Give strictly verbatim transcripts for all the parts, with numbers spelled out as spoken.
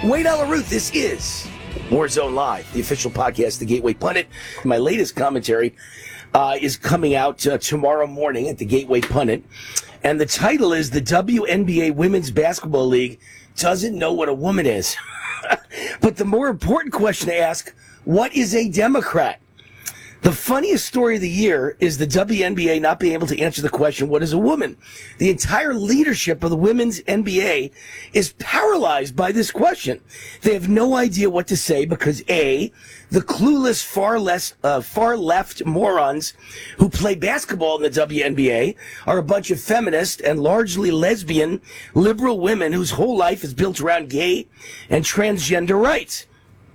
Wade Alaruth, this is Warzone Live, the official podcast, The Gateway Pundit. My latest commentary uh, is coming out uh, tomorrow morning at The Gateway Pundit. And the title is The W N B A Women's Basketball League Doesn't Know What a Woman Is. But the more important question to ask, what is a Democrat? The funniest story of the year is the W N B A not being able to answer the question, what is a woman? The entire leadership of the women's N B A is paralyzed by this question. They have no idea what to say because A, the clueless far less, uh, far left morons who play basketball in the W N B A are a bunch of feminist and largely lesbian liberal women whose whole life is built around gay and transgender rights.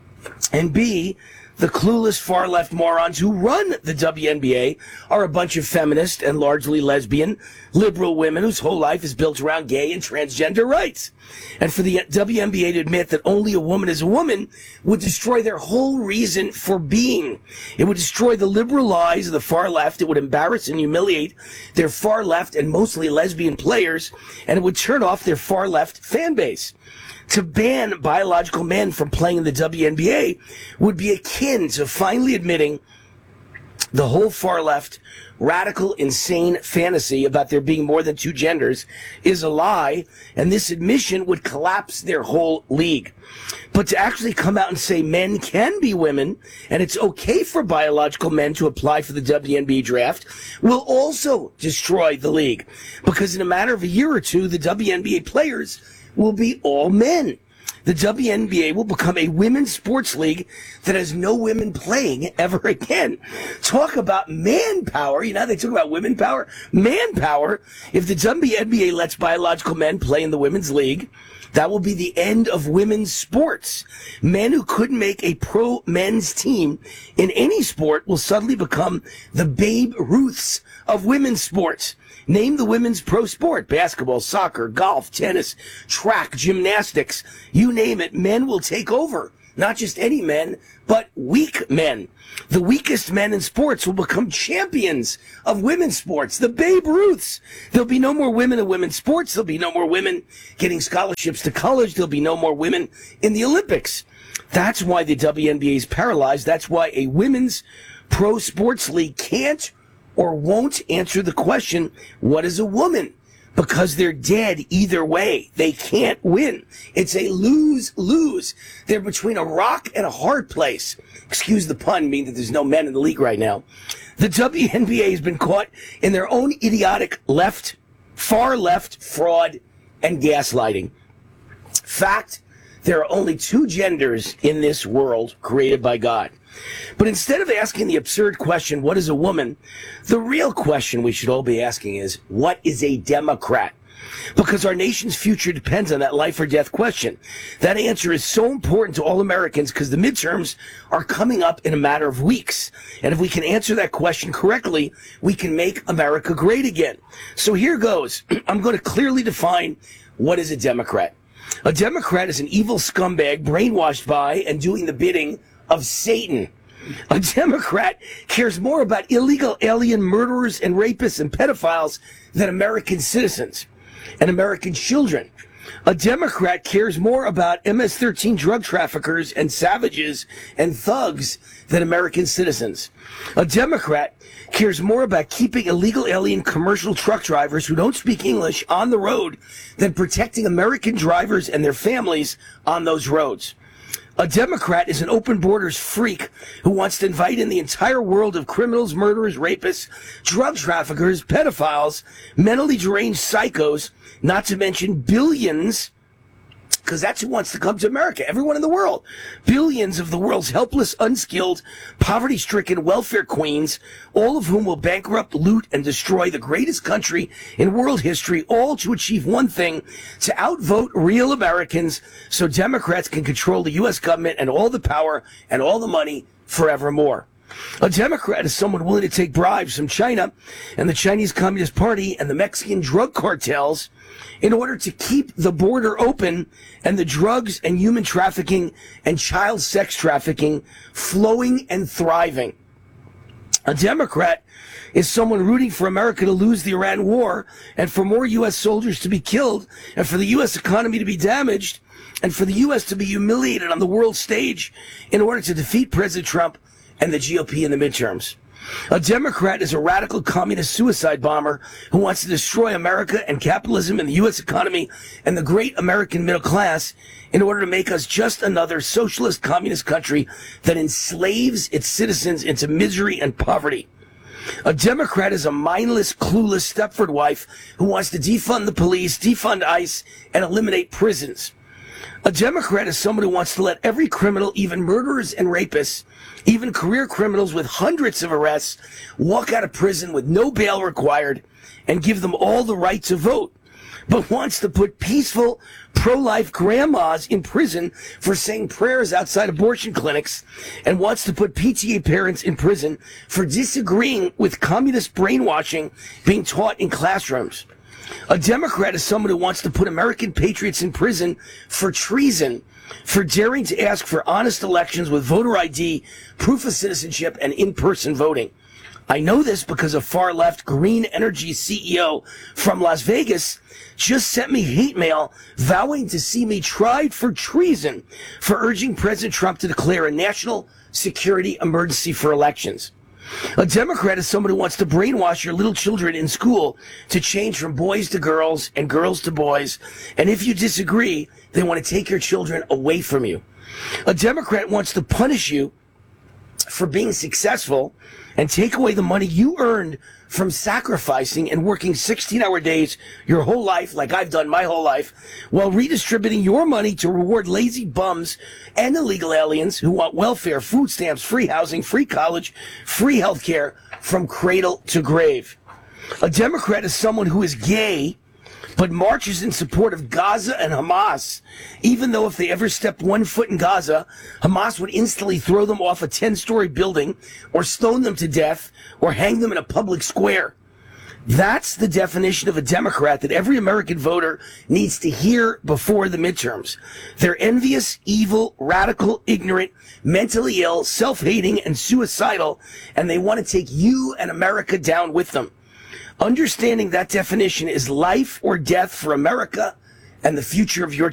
And B, the clueless far-left morons who run the W N B A are a bunch of feminist and largely lesbian liberal women whose whole life is built around gay and transgender rights. And for the W N B A to admit that only a woman is a woman would destroy their whole reason for being. It would destroy the liberal lies of the far left. It would embarrass and humiliate their far left and mostly lesbian players, and it would turn off their far left fan base. To ban biological men from playing in the W N B A would be akin to finally admitting the whole far left, radical, insane fantasy about there being more than two genders is a lie, and this admission would collapse their whole league. But to actually come out and say men can be women, and it's okay for biological men to apply for the W N B A draft, will also destroy the league. Because in a matter of a year or two, the W N B A players will be all men. The W N B A will become a women's sports league that has no women playing ever again. Talk about manpower. You know how they talk about women power? Manpower. If the W N B A lets biological men play in the women's league, that will be the end of women's sports. Men who couldn't make a pro men's team in any sport will suddenly become the Babe Ruths of women's sports. Name the women's pro sport: basketball, soccer, golf, tennis, track, gymnastics. You name it, men will take over. Not just any men, but weak men. The weakest men in sports will become champions of women's sports, the Babe Ruths. There'll be no more women in women's sports. There'll be no more women getting scholarships to college. There'll be no more women in the Olympics. That's why the W N B A is paralyzed. That's why a women's pro sports league can't or won't answer the question, what is a woman? Because they're dead either way. They can't win. It's a lose-lose. They're between a rock and a hard place. Excuse the pun, meaning that there's no men in the league right now. The W N B A has been caught in their own idiotic left, far left fraud and gaslighting. Fact, there are only two genders in this world created by God. But instead of asking the absurd question, what is a woman? The real question we should all be asking is, what is a Democrat? Because our nation's future depends on that life or death question. That answer is so important to all Americans because the midterms are coming up in a matter of weeks. And if we can answer that question correctly, we can make America great again. So here goes. I'm going to clearly define what is a Democrat. A Democrat is an evil scumbag brainwashed by and doing the bidding of Satan. A Democrat cares more about illegal alien murderers and rapists and pedophiles than American citizens and American children. A Democrat cares more about M S thirteen drug traffickers and savages and thugs than American citizens. A Democrat cares more about keeping illegal alien commercial truck drivers who don't speak English on the road than protecting American drivers and their families on those roads. A Democrat is an open borders freak who wants to invite in the entire world of criminals, murderers, rapists, drug traffickers, pedophiles, mentally deranged psychos, not to mention billions, because that's who wants to come to America, everyone in the world. Billions of the world's helpless, unskilled, poverty-stricken welfare queens, all of whom will bankrupt, loot, and destroy the greatest country in world history, all to achieve one thing, to outvote real Americans so Democrats can control the U S government and all the power and all the money forevermore. A Democrat is someone willing to take bribes from China and the Chinese Communist Party and the Mexican drug cartels in order to keep the border open and the drugs and human trafficking and child sex trafficking flowing and thriving. A Democrat is someone rooting for America to lose the Iran war and for more U S soldiers to be killed and for the U S economy to be damaged and for the U S to be humiliated on the world stage in order to defeat President Trump and the G O P in the midterms. A Democrat is a radical communist suicide bomber who wants to destroy America and capitalism and the U S economy and the great American middle class in order to make us just another socialist communist country that enslaves its citizens into misery and poverty. A Democrat is a mindless, clueless Stepford wife who wants to defund the police, defund ICE, and eliminate prisons. A Democrat is someone who wants to let every criminal, even murderers and rapists, even career criminals with hundreds of arrests, walk out of prison with no bail required and give them all the right to vote, but wants to put peaceful, pro-life grandmas in prison for saying prayers outside abortion clinics and wants to put P T A parents in prison for disagreeing with communist brainwashing being taught in classrooms. A Democrat is someone who wants to put American patriots in prison for treason, for daring to ask for honest elections with voter I D, proof of citizenship, and in-person voting. I know this because a far-left green energy C E O from Las Vegas just sent me hate mail vowing to see me tried for treason for urging President Trump to declare a national security emergency for elections. A Democrat is someone who wants to brainwash your little children in school to change from boys to girls and girls to boys. And if you disagree, they want to take your children away from you. A Democrat wants to punish you for being successful and take away the money you earned from sacrificing and working sixteen-hour days your whole life, like I've done my whole life, while redistributing your money to reward lazy bums and illegal aliens who want welfare, food stamps, free housing, free college, free health care from cradle to grave. A Democrat is someone who is gay but marches in support of Gaza and Hamas, even though if they ever stepped one foot in Gaza, Hamas would instantly throw them off a ten-story building or stone them to death or hang them in a public square. That's the definition of a Democrat that every American voter needs to hear before the midterms. They're envious, evil, radical, ignorant, mentally ill, self-hating, and suicidal, and they want to take you and America down with them. Understanding that definition is life or death for America and the future of your